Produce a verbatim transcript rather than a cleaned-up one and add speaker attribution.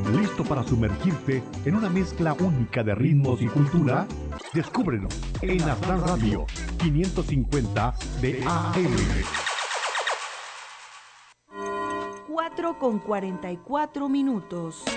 Speaker 1: ¿Listo para sumergirte en una mezcla única de ritmos y cultura? Descúbrelo en Aztlán Radio quinientos cincuenta de A M.
Speaker 2: cuatro con cuarenta y cuatro minutos.